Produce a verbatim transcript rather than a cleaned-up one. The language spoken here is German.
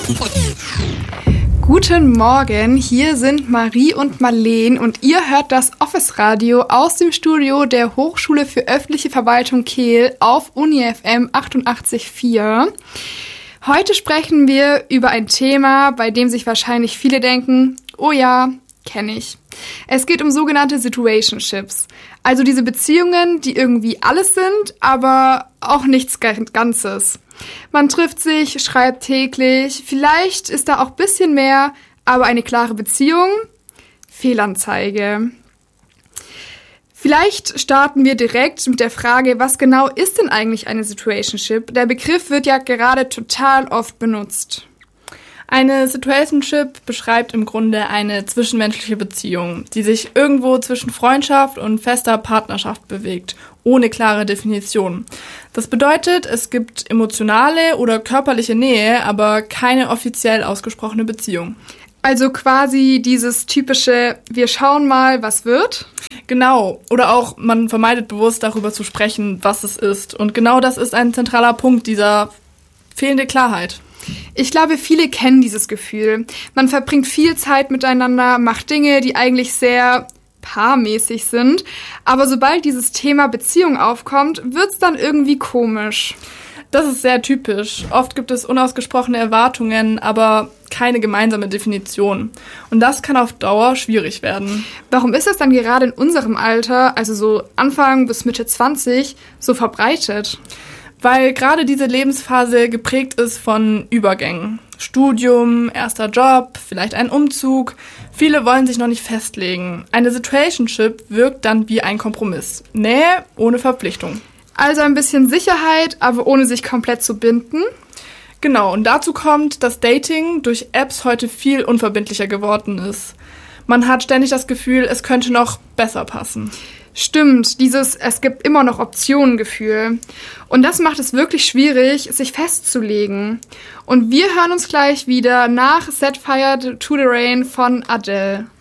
Guten Morgen, hier sind Marie und Marleen und ihr hört das Office Radio aus dem Studio der Hochschule für öffentliche Verwaltung Kehl auf Uni F M achtundachtzig Komma vier. Heute sprechen wir über ein Thema, bei dem sich wahrscheinlich viele denken, oh ja, kenne ich. Es geht um sogenannte Situationships, also diese Beziehungen, die irgendwie alles sind, aber auch nichts Ganzes. Man trifft sich, schreibt täglich, vielleicht ist da auch ein bisschen mehr, aber eine klare Beziehung? Fehlanzeige. Vielleicht starten wir direkt mit der Frage, was genau ist denn eigentlich eine Situationship? Der Begriff wird ja gerade total oft benutzt. Eine Situationship beschreibt im Grunde eine zwischenmenschliche Beziehung, die sich irgendwo zwischen Freundschaft und fester Partnerschaft bewegt, ohne klare Definition. Das bedeutet, es gibt emotionale oder körperliche Nähe, aber keine offiziell ausgesprochene Beziehung. Also quasi dieses typische, wir schauen mal, was wird? Genau, oder auch man vermeidet bewusst darüber zu sprechen, was es ist. Und genau das ist ein zentraler Punkt dieser fehlende Klarheit. Ich glaube, viele kennen dieses Gefühl. Man verbringt viel Zeit miteinander, macht Dinge, die eigentlich sehr paarmäßig sind. Aber sobald dieses Thema Beziehung aufkommt, wird's dann irgendwie komisch. Das ist sehr typisch. Oft gibt es unausgesprochene Erwartungen, aber keine gemeinsame Definition. Und das kann auf Dauer schwierig werden. Warum ist das dann gerade in unserem Alter, also so Anfang bis Mitte zwanzig, so verbreitet? Weil gerade diese Lebensphase geprägt ist von Übergängen. Studium, erster Job, vielleicht ein Umzug. Viele wollen sich noch nicht festlegen. Eine Situationship wirkt dann wie ein Kompromiss. Nähe ohne Verpflichtung. Also ein bisschen Sicherheit, aber ohne sich komplett zu binden. Genau, und dazu kommt, dass Dating durch Apps heute viel unverbindlicher geworden ist. Man hat ständig das Gefühl, es könnte noch besser passen. Stimmt, dieses es gibt immer noch Optionen-Gefühl. Und das macht es wirklich schwierig, sich festzulegen. Und wir hören uns gleich wieder nach Set Fire to the Rain von Adele.